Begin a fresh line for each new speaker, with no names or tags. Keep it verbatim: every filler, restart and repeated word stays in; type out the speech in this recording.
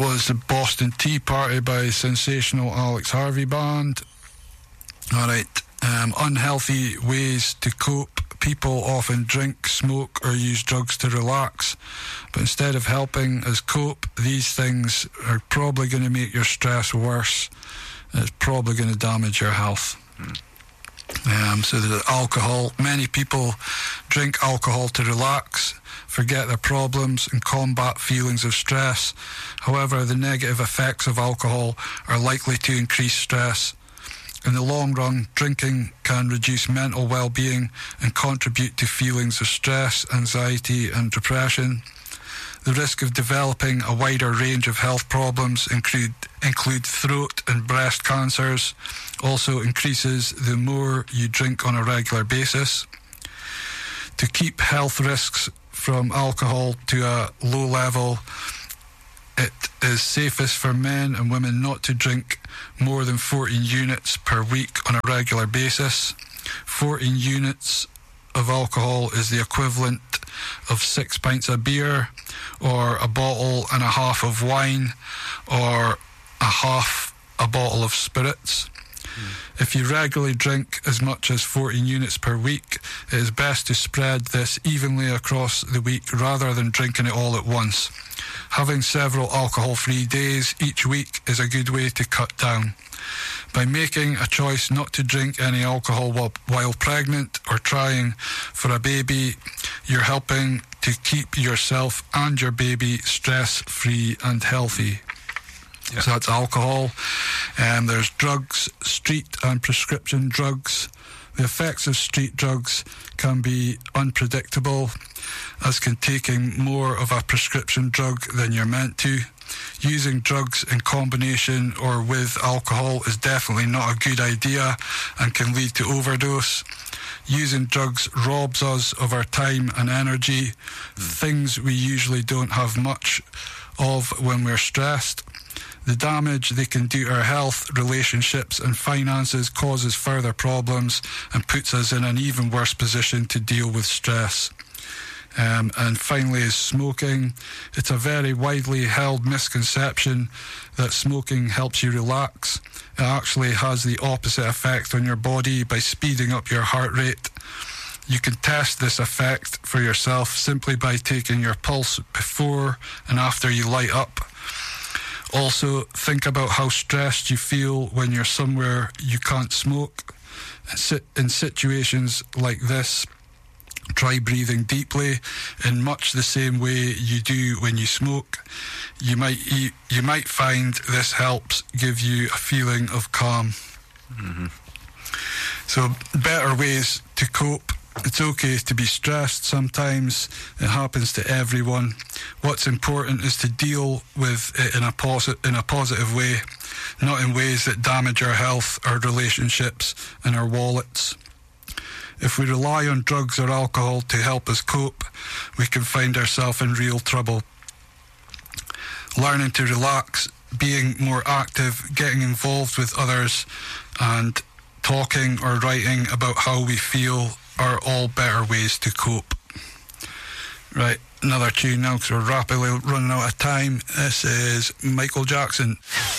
was the Boston Tea Party by sensational Alex Harvey Band. Alright, um, unhealthy ways to cope. People often drink, smoke or use drugs to relax, but instead of helping us cope, these things are probably going to make your stress worse. It's probably going to damage your health. Mm. Um, so the alcohol, many people drink alcohol to relax, forget their problems and combat feelings of stress. However, the negative effects of alcohol are likely to increase stress. In the long run, drinking can reduce mental well-being and contribute to feelings of stress, anxiety and depression. The risk of developing a wider range of health problems include, include throat and breast cancers. Also increases the more you drink on a regular basis. To keep health risks from alcohol to a low level, it is safest for men and women not to drink more than fourteen units per week on a regular basis. fourteen units of alcohol is the equivalent of six pints of beer, or a bottle and a half of wine, or a half a bottle of spirits. Mm. If you regularly drink as much as fourteen units per week, it is best to spread this evenly across the week rather than drinking it all at once. Having several alcohol-free days each week is a good way to cut down. By making a choice not to drink any alcohol while, while pregnant or trying for a baby, you're helping to keep yourself and your baby stress-free and healthy. Yeah. So that's alcohol. Um, there's drugs, street and prescription drugs. The effects of street drugs can be unpredictable, as can taking more of a prescription drug than you're meant to. Using drugs in combination or with alcohol is definitely not a good idea and can lead to overdose. Using drugs robs us of our time and energy, things we usually don't have much of when we're stressed. The damage they can do to our health, relationships and finances causes further problems and puts us in an even worse position to deal with stress. Um, and finally is smoking. It's a very widely held misconception that smoking helps you relax. It actually has the opposite effect on your body by speeding up your heart rate. You can test this effect for yourself simply by taking your pulse before and after you light up. Also, think about how stressed you feel when you're somewhere you can't smoke. In situations like this, try breathing deeply in much the same way you do when you smoke. You might you might find this helps give you a feeling of calm. Mm-hmm. So, better ways to cope. It's okay to be stressed sometimes. It happens to everyone. What's important is to deal with it in a posi- in a positive way, not in ways that damage our health, our relationships, and our wallets. If we rely on drugs or alcohol to help us cope, we can find ourselves in real trouble. Learning to relax, being more active, getting involved with others, and talking or writing about how we feel are all better ways to cope. Right, another tune now because we're rapidly running out of time. This is Michael Jackson.